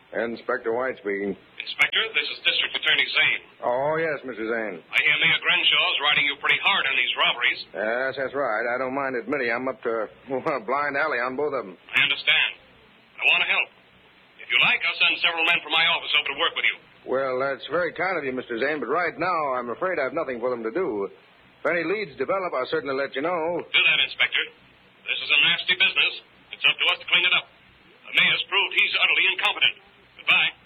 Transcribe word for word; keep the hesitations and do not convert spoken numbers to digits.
Inspector White speaking. Inspector, this is District Attorney Zane. Oh, yes, Mister Zane. I hear Mayor Grenshaw's riding you pretty hard on these robberies. Yes, that's right. I don't mind admitting I'm up to a blind alley on both of them. I understand. I want to help. If you like, I'll send several men from my office over to work with you. Well, that's very kind of you, Mister Zane, but right now I'm afraid I've nothing for them to do. If any leads develop, I'll certainly let you know. Do that, Inspector. This is a nasty business. It's up to us to clean it up. The mayor's proved he's utterly incompetent. Goodbye.